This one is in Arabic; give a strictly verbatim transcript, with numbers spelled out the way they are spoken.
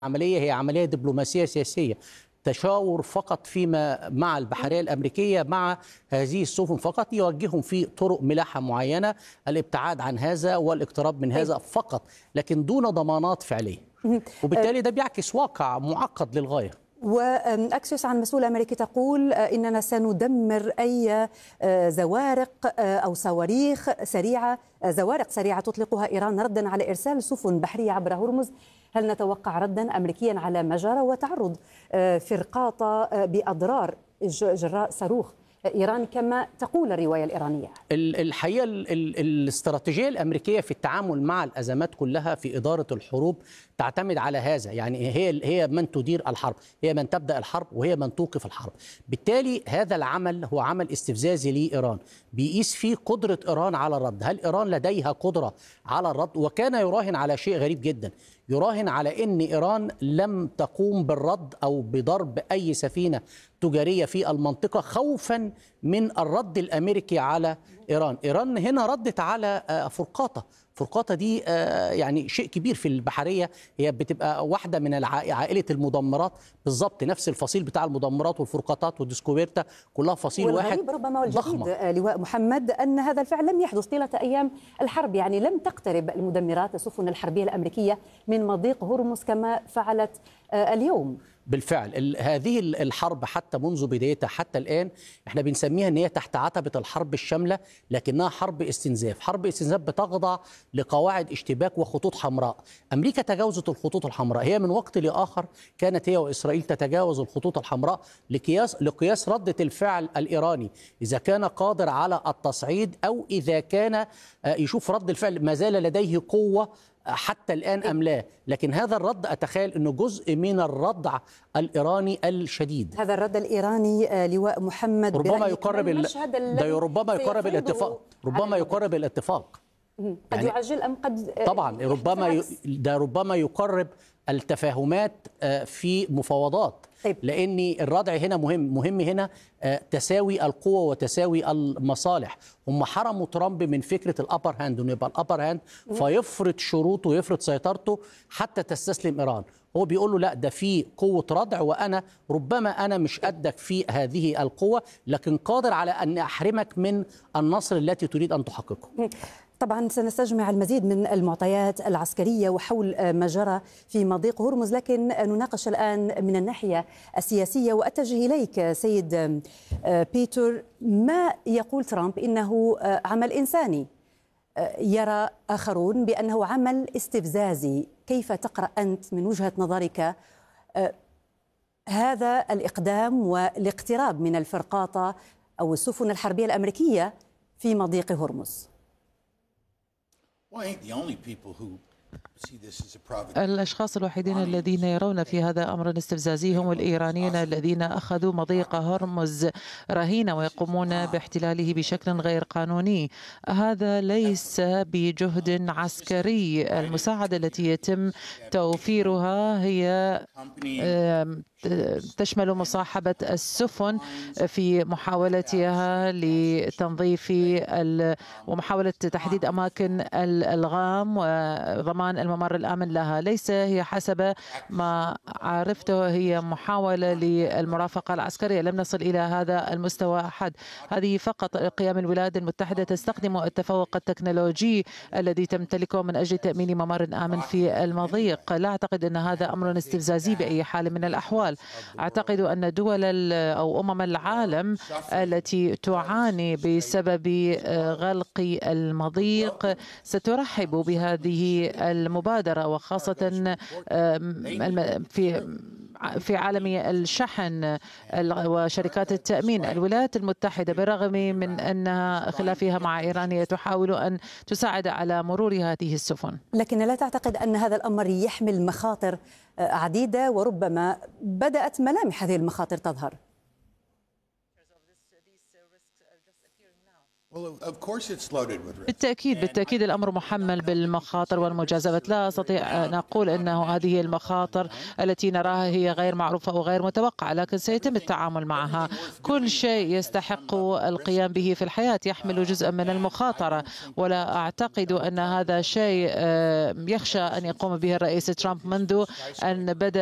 عملية هي عملية دبلوماسية سياسية، تشاور فقط فيما مع البحرية الأمريكية مع هذه السفن فقط، يوجههم في طرق ملاحة معينة، الابتعاد عن هذا والاقتراب من هذا فقط، لكن دون ضمانات فعلية. وبالتالي ده بيعكس واقع معقد للغاية. وأكسيوس عن مسؤول أمريكي تقول إننا سندمر أي زوارق أو صواريخ سريعة زوارق سريعة تطلقها إيران ردا على إرسال سفن بحرية عبر هرمز. هل نتوقع ردا أمريكيا على ما جرى وتعرض فرقاطة بأضرار جراء صاروخ إيران كما تقول الرواية الإيرانية؟ الحقيقة الاستراتيجية الأمريكية في التعامل مع الأزمات كلها في إدارة الحروب تعتمد على هذا، يعني هي هي من تدير الحرب، هي من تبدأ الحرب وهي من توقف الحرب. بالتالي هذا العمل هو عمل استفزازي لإيران بيقيس فيه قدرة إيران على الرد. هل إيران لديها قدرة على الرد؟ وكان يراهن على شيء غريب جدا، يراهن على أن إيران لم تقوم بالرد أو بضرب أي سفينة تجارية في المنطقة خوفا من الرد الأمريكي على إيران. إيران هنا ردت على فرقاطة، فرقاطة دي يعني شيء كبير في البحرية، هي بتبقى واحدة من عائلة المدمرات بالضبط، نفس الفصيل بتاع المدمرات والفرقاطات والديسكوفيرتا كلها فصيل واحد. والغريب ربما والجديد لواء محمد أن هذا الفعل لم يحدث طيلة أيام الحرب، يعني لم تقترب المدمرات السفن الحربية الأمريكية من مضيق هرمز كما فعلت اليوم. بالفعل هذه الحرب حتى منذ بدايتها حتى الآن احنا بنسميها ان هي تحت عتبة الحرب الشاملة، لكنها حرب استنزاف. حرب استنزاف بتخضع لقواعد اشتباك وخطوط حمراء. أمريكا تجاوزت الخطوط الحمراء، هي من وقت لآخر كانت هي وإسرائيل تتجاوز الخطوط الحمراء لقياس لقياس ردة الفعل الإيراني، إذا كان قادر على التصعيد أو إذا كان يشوف رد الفعل ما زال لديه قوة حتى الآن أم لا. لكن هذا الرد أتخيل أنه جزء من الردع الإيراني الشديد. هذا الرد الإيراني لواء محمد ربما يقرب ال... ده ربما يقرب الاتفاق، ربما يقرب الاتفاق قد يعني يعجل أم قد طبعا ربما ي... ده ربما يقرب التفاهمات في مفاوضات. طيب. لأن الردع هنا مهم، مهم هنا تساوي القوة وتساوي المصالح. هم حرموا ترامب من فكرة الأبر هاند، إنه يبقى الأبر هاند فيفرض شروطه ويفرض سيطرته حتى تستسلم إيران. هو بيقول له لا، ده في قوة ردع، وأنا ربما أنا مش قدك في هذه القوة، لكن قادر على أن أحرمك من النصر التي تريد أن تحققه. طبعا سنستجمع المزيد من المعطيات العسكرية وحول ما جرى في مضيق هرمز، لكن نناقش الآن من الناحية السياسية وأتجه إليك سيد بيتر. ما يقول ترامب إنه عمل إنساني، يرى آخرون بأنه عمل استفزازي. كيف تقرأ أنت من وجهة نظرك هذا الإقدام والاقتراب من الفرقاطة أو السفن الحربية الأمريكية في مضيق هرمز؟ الأشخاص الوحيدين الذين يرون في هذا أمرا استفزازي هم الإيرانيين الذين أخذوا مضيق هرمز رهينة ويقومون باحتلاله بشكل غير قانوني. هذا ليس بجهد عسكري. المساعدة التي يتم توفيرها هي تشمل مصاحبة السفن في محاولتها لتنظيف ومحاولة تحديد أماكن الألغام وضمان الممر الآمن لها. ليس هي حسب ما عرفته هي محاولة للمرافقة العسكرية، لم نصل إلى هذا المستوى أحد. هذه فقط قيام الولايات المتحدة تستخدم التفوق التكنولوجي الذي تمتلكه من أجل تأمين ممر آمن في المضيق. لا أعتقد أن هذا أمر استفزازي بأي حال من الأحوال. أعتقد أن دول أو أمم العالم التي تعاني بسبب غلق المضيق سترحب بهذه المبادرة، وخاصة في في عالم الشحن وشركات التأمين. الولايات المتحدة بالرغم من أنها خلافها مع إيران هي تحاول أن تساعد على مرور هذه السفن. لكن لا تعتقد أن هذا الأمر يحمل مخاطر عديدة وربما بدأت ملامح هذه المخاطر تظهر؟ بالتأكيد بالتأكيد الأمر محمل بالمخاطر والمجازفات. لا أستطيع أن أقول أنه هذه المخاطر التي نراها هي غير معروفة أو غير متوقعة، لكن سيتم التعامل معها. كل شيء يستحق القيام به في الحياة يحمل جزءا من المخاطرة، ولا أعتقد أن هذا شيء يخشى أن يقوم به الرئيس ترامب منذ أن بدأ